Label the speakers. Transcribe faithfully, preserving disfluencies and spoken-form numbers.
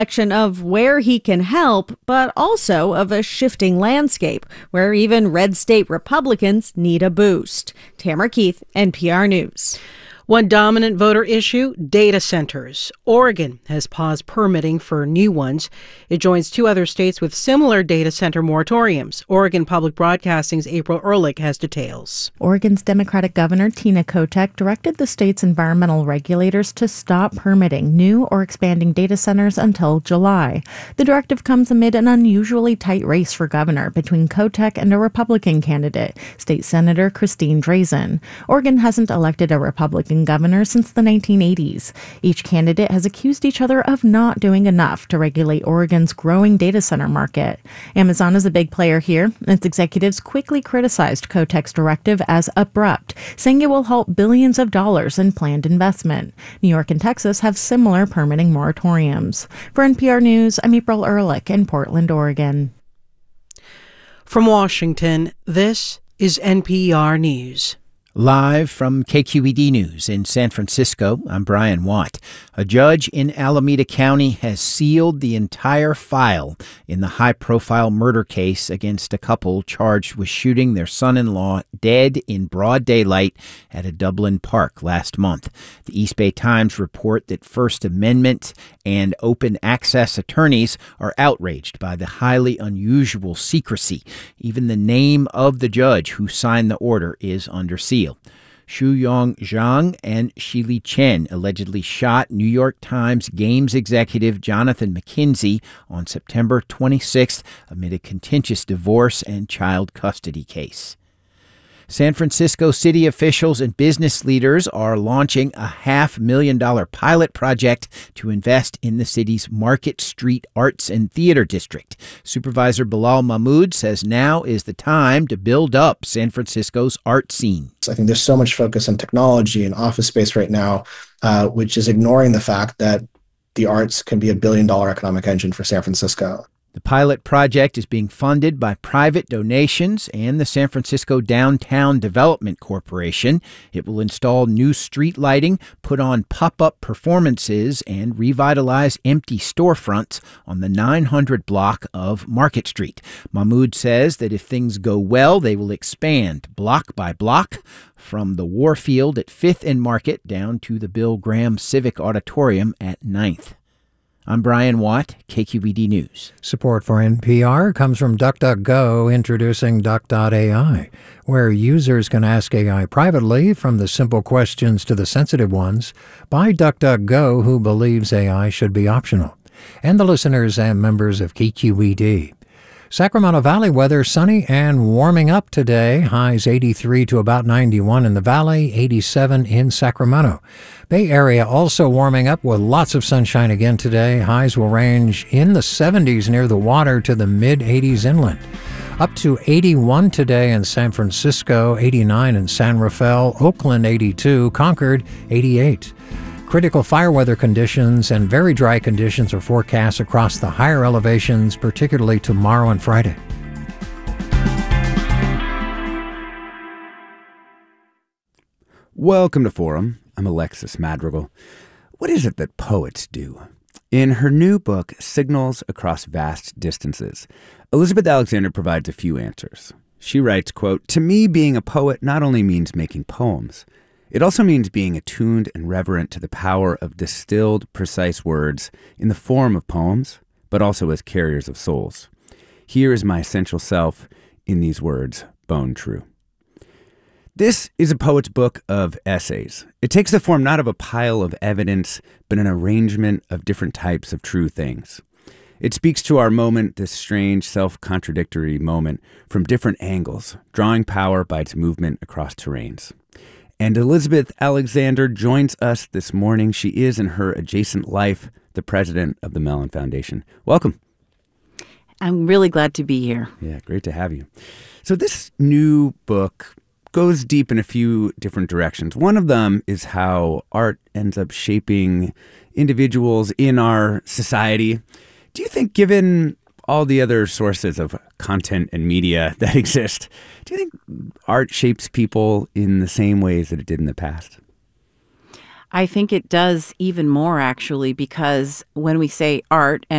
Speaker 1: reflection of where he can help, but also of a shifting landscape where even red state Republicans need a boost. Tamara Keith, N P R News.
Speaker 2: One dominant voter issue, data centers. Oregon has paused permitting for new ones. It joins two other states with similar data center moratoriums. Oregon Public Broadcasting's April Ehrlich has details.
Speaker 3: Oregon's Democratic Governor Tina Kotek directed the state's environmental regulators to stop permitting new or expanding data centers until July. The directive comes amid an unusually tight race for governor between Kotek and a Republican candidate, State Senator Christine Drazan. Oregon hasn't elected a Republican governor since the nineteen eighties. Each candidate has accused each other of not doing enough to regulate Oregon's growing data center market. Amazon is a big player here. Its executives quickly criticized Kotek's directive as abrupt, saying it will halt billions of dollars in planned investment. New York and Texas have similar permitting moratoriums. For N P R News, I'm April Ehrlich in Portland, Oregon.
Speaker 2: From Washington, this is N P R News.
Speaker 4: Live from K Q E D News in San Francisco, I'm Brian Watt. A judge in Alameda County has sealed the entire file in the high-profile murder case against a couple charged with shooting their son-in-law dead in broad daylight at a Dublin park last month. The East Bay Times report that First Amendment and open access attorneys are outraged by the highly unusual secrecy. Even the name of the judge who signed the order is under seal. Shuyong Zhang and Shili Chen allegedly shot New York Times Games executive Jonathan McKenzie on September twenty-sixth amid a contentious divorce and child custody case. San Francisco city officials and business leaders are launching a half million dollar pilot project to invest in the city's Market Street Arts and Theater District. Supervisor Bilal Mahmood says now is the time to build up San Francisco's art scene.
Speaker 5: I think there's so much focus on technology and office space right now, uh, which is ignoring the fact that the arts can be a billion dollar economic engine for San Francisco.
Speaker 4: The pilot project is being funded by private donations and the San Francisco Downtown Development Corporation. It will install new street lighting, put on pop-up performances, and revitalize empty storefronts on the nine hundred block of Market Street. Mahmood says that if things go well, they will expand block by block from the Warfield at fifth and Market down to the Bill Graham Civic Auditorium at ninth. I'm Brian Watt, K Q E D News.
Speaker 6: Support for N P R comes from DuckDuckGo, introducing Duck dot A I, where users can ask A I privately, from the simple questions to the sensitive ones, by DuckDuckGo, who believes A I should be optional, and the listeners and members of K Q E D. Sacramento Valley weather, sunny and warming up today. Highs eighty-three to about ninety-one in the valley, eighty-seven in Sacramento. Bay Area also warming up with lots of sunshine again today. Highs will range in the seventies near the water to the mid-eighties inland. Up to eighty-one today in San Francisco, eighty-nine in San Rafael, Oakland eighty-two, Concord eighty-eight. Critical fire weather conditions and very dry conditions are forecast across the higher elevations, particularly tomorrow and Friday.
Speaker 7: Welcome to Forum. I'm Alexis Madrigal. What is it that poets do? In her new book, Signals Across Vast Distances, Elizabeth Alexander provides a few answers. She writes, quote, "To me, being a poet not only means making poems, it also means being attuned and reverent to the power of distilled, precise words in the form of poems, but also as carriers of souls. Here is my essential self in these words, bone true." This is a poet's book of essays. It takes the form not of a pile of evidence, but an arrangement of different types of true things. It speaks to our moment, this strange, self-contradictory moment, from different angles, drawing power by its movement across terrains. And Elizabeth Alexander joins us this morning. She is, in her adjacent life, the president of the Mellon Foundation. Welcome.
Speaker 8: I'm really glad to be here.
Speaker 7: Yeah, great to have you. So this new book goes deep in a few different directions. One of them is how art ends up shaping individuals in our society. Do you think, given all the other sources of content and media that exist, do you think art shapes people in the same ways that it did in the past?
Speaker 8: I think it does even more, actually, because when we say art, and